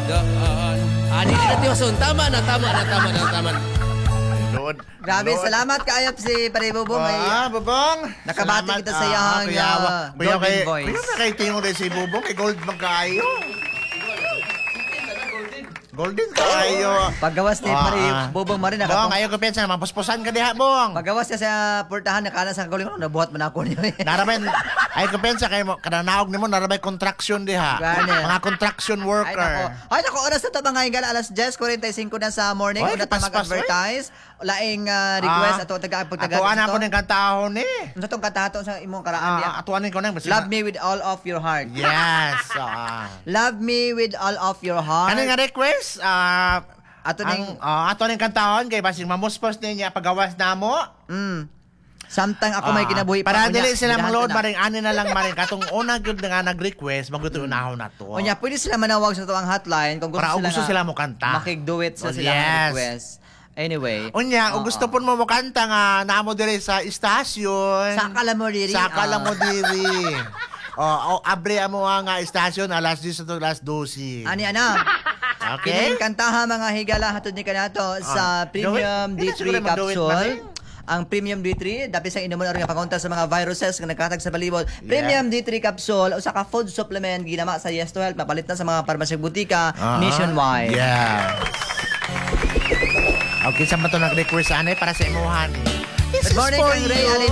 daan. Ani na tiwason. Tama na. Lord. Grabe, salamat kaayap si Pare Bubong. Bubong. Nakabati kita sa iyang golden voice. Kuya na kay tingin rin si Bubong. Kay gold magkaayo. Golden kayo. Paggawas ni Pare Bubong Marin. Bong, ayaw ko pensa na. Mapuspusan ka diha, Bong. Paggawas niya sa portahan, nakana sa kaguling, nabuhat man ako niyo. Narabay, ayaw ko pensa kayo, kananaog ni mo, narabay contraction diha. Gani. Mga contraction worker. Ay, nako, oras na ito mga hingala, alas 10:45 na sa morning. Oy, Una tayo kapaspas, mag-advertise. Laing request ato taga-pagtaga. Atuan ako ng kantahon Ano itong katahato sa imong karaan niya? Atuan ko ng Love me with all of your heart. Yes. Love me with all of your heart. Ano nga request? Ato ning ato ning kantahon kay basig mamuspos niya pagawas na mo. samtang ako may kinabuhi pa. Para dili sila mang-load maring ani na lang maring katong una gyud nga nag-request maguto unahon na to. Onya, pwede sila manawag sa tuwang hotline kung gusto sila mo kanta. Makig-do-it sa sila Yes. request. Anyway. Unya, kung gusto po mo kanta nga namo dire sa istasyon. Sa Kalamodiri. Sa Kalamodiri. Abre mo nga istasyon alas 10 to alas 12. Ani ana. Okay? Kining kantaha mga higala hatod ni kanato sa Premium D3 capsule. Ang Premium D3 dapat sa inuman nga pangunta sa mga viruses nga nagkatag sa palibot. Premium D3 capsule usa ka food supplement ginama sa Yes to Health, mapalit na sa mga parmasya butika nationwide. Yes. Okay, sa to nag-request anay para sa imuhan. Good morning, Kang Ray.